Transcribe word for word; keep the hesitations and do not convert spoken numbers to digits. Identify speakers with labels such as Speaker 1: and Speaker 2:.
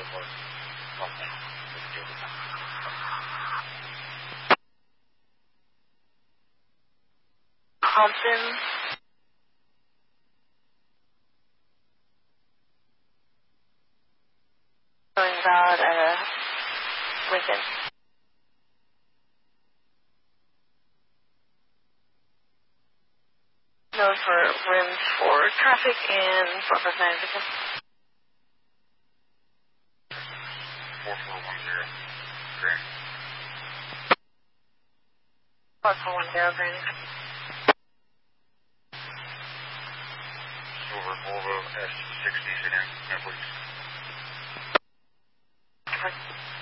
Speaker 1: Compton. Going about uh, Lincoln. Known for rims for traffic and bumper magnetism.
Speaker 2: four four one zero. Great.
Speaker 1: four four one zero, Granny.
Speaker 2: Silver Volvo S sixty sedan, Netflix.
Speaker 1: Okay.